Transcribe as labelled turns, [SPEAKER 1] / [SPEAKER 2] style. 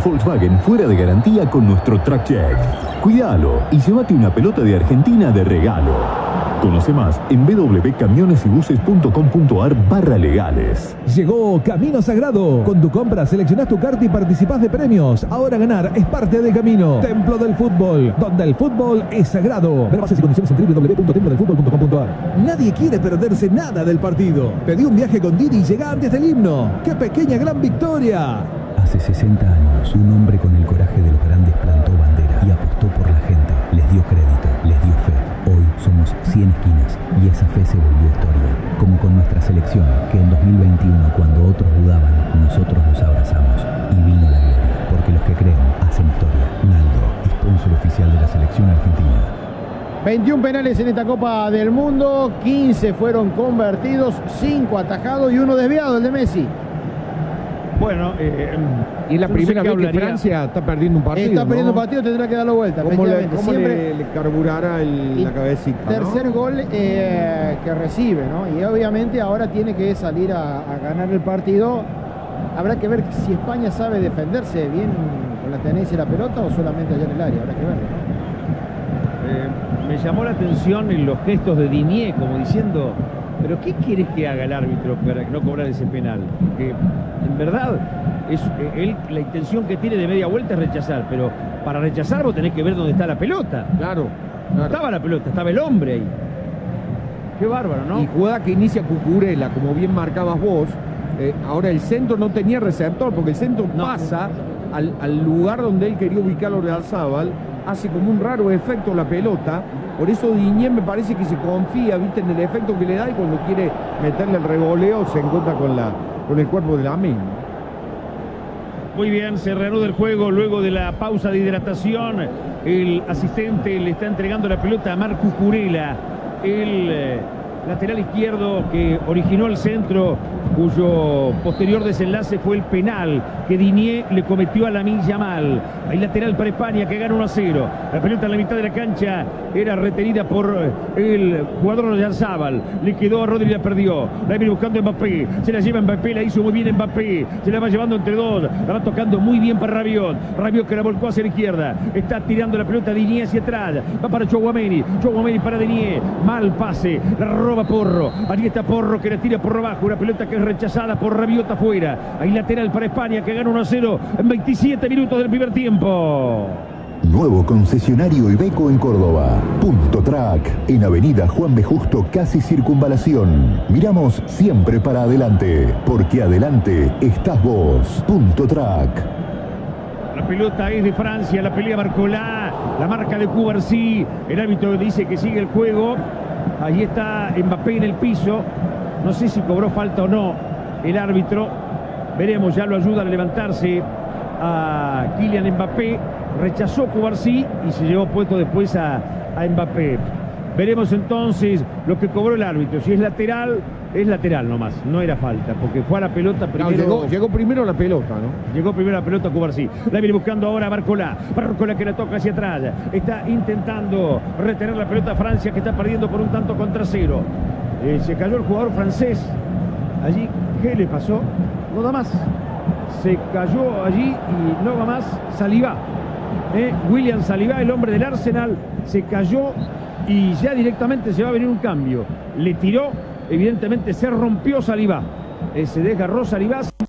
[SPEAKER 1] Volkswagen fuera de garantía con nuestro Track Check. Cuídalo y llévate una pelota de Argentina de regalo. Conoce más en www.camionesybuses.com.ar/legales.
[SPEAKER 2] Llegó Camino Sagrado. Con tu compra seleccionás tu carta y participás de premios. Ahora ganar es parte del camino. Templo del Fútbol, donde el fútbol es sagrado. Ver bases y condiciones en www.templodelfutbol.com.ar. Nadie quiere perderse nada del partido. Pedí un viaje con Didi y llega antes del himno. ¡Qué pequeña gran victoria!
[SPEAKER 3] Hace 60 años, un hombre con el coraje de los grandes plantó bandera y apostó por la gente. Les dio crédito, les dio fe. Hoy somos 100 esquinas y esa fe se volvió historia. Como con nuestra selección, que en 2021, cuando otros dudaban, nosotros nos abrazamos y vino la gloria. Porque los que creen hacen historia. Naldo, sponsor oficial de la selección argentina.
[SPEAKER 4] 21 penales en esta Copa del Mundo, 15 fueron convertidos, 5 atajados y 1 desviado, el de Messi.
[SPEAKER 5] Bueno,
[SPEAKER 6] y la primera vez que Francia está perdiendo un partido.
[SPEAKER 4] Está perdiendo un partido, tendrá que darlo vuelta.
[SPEAKER 6] ¿Cómo le carburará la cabecita?
[SPEAKER 4] Tercer gol que recibe, ¿no? Y obviamente ahora tiene que salir a ganar el partido. Habrá que ver si España sabe defenderse bien con la tenencia de la pelota o solamente allá en el área. Habrá que verlo, ¿no?
[SPEAKER 5] Me llamó la atención en los gestos de Digne, como diciendo, ¿pero qué quieres que haga el árbitro para no cobrar ese penal? Porque en verdad él, la intención que tiene de media vuelta es rechazar, pero para rechazar vos tenés que ver dónde está la pelota.
[SPEAKER 6] Claro.
[SPEAKER 5] No estaba la pelota, estaba el hombre ahí. Qué bárbaro, ¿no?
[SPEAKER 6] Y jugada que inicia Cucurella, como bien marcabas vos. Ahora el centro no tenía receptor, porque el centro pasa al lugar donde él quería ubicarlo de Alzábal, hace como un raro efecto la pelota. Por eso Digne me parece que se confía, viste, en el efecto que le da, y cuando quiere meterle el revoleo se encuentra con el cuerpo de Lamine.
[SPEAKER 5] Muy bien, se reanuda el juego luego de la pausa de hidratación. El asistente le está entregando la pelota a Marc Cucurella, el lateral izquierdo que originó el centro, cuyo posterior desenlace fue el penal que Digne le cometió a Lamine Yamal. Hay lateral para España que gana 1-0. La pelota en la mitad de la cancha era retenida por el jugador de Arzábal. Le quedó a Rodri y la perdió. La viene buscando Mbappé. Se la lleva Mbappé, la hizo muy bien Mbappé. Se la va llevando entre dos. La va tocando muy bien para Rabiot. Rabiot que la volcó hacia la izquierda. Está tirando la pelota Digne hacia atrás. Va para Tchouaméni. Tchouaméni para Digne. Mal pase. La roba Porro. Allí está Porro que la tira por abajo. Una pelota que es rechazada por Rabiot afuera. Hay lateral para España que gana 1-0 en 27 minutos del primer tiempo.
[SPEAKER 1] Nuevo concesionario Iveco en Córdoba. Punto Track, en Avenida Juan B. Justo, casi Circunvalación. Miramos siempre para adelante, porque adelante estás vos. Punto Track.
[SPEAKER 5] La pelota es de Francia, la pelea Barcolá, la marca de Cubarsí. El árbitro dice que sigue el juego. Allí está Mbappé en el piso. No sé si cobró falta o no el árbitro. Veremos, ya lo ayuda a levantarse a Kylian Mbappé. Rechazó Cubarsí y se llevó puesto después a Mbappé. Veremos entonces lo que cobró el árbitro. Si es lateral nomás. No era falta, porque fue a la pelota primero.
[SPEAKER 6] No, llegó primero la pelota, ¿no?
[SPEAKER 5] Llegó primero la pelota Cubarsí. La viene buscando ahora Barcolá. Barcolá que la toca hacia atrás. Está intentando retener la pelota a Francia, que está perdiendo por 1-0. Se cayó el jugador francés. Allí, ¿qué le pasó? No da más. Se cayó allí y no va más. Saliba. William Saliba, el hombre del Arsenal, se cayó y ya directamente se va a venir un cambio. Le tiró, evidentemente se rompió Saliba. Se desgarró Saliba.